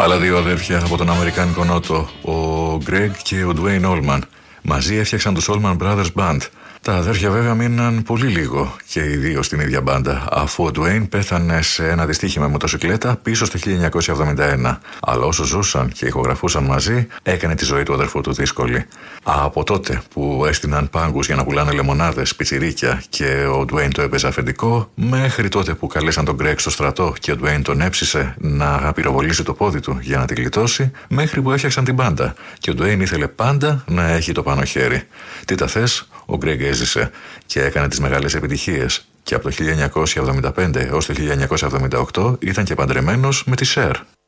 Άλλα δύο αδέρφια από τον Αμερικάνικο Νότο, ο Greg και ο Dwayne Allman. Μαζί έφτιαξαν τους Allman Brothers Band. Τα αδέρφια βέβαια μείναν πολύ λίγο και οι δύο στην ίδια μπάντα, αφού ο Dwayne πέθανε σε ένα δυστύχημα με μοτοσυκλέτα πίσω στο 1971. Αλλά όσο ζούσαν και ηχογραφούσαν μαζί, έκανε τη ζωή του αδερφού του δύσκολη. Από τότε που έστειναν πάγκους για να πουλάνε λεμονάδες, πιτσιρίκια και ο Dwayne το έπαιζε αφεντικό, μέχρι τότε που καλέσαν τον Greg στο στρατό και ο Dwayne τον έψισε να πυροβολήσει το πόδι του για να τη γλιτώσει, μέχρι που έφτιαξαν την μπάντα. Και ο Dwayne ήθελε πάντα να έχει το πάνω χέρι. Τι τα θες, ο Greg έζησε και έκανε τις μεγάλες επιτυχίες. Και από το 1975 έως το 1978 ήταν και παντρεμένος με τη Cher.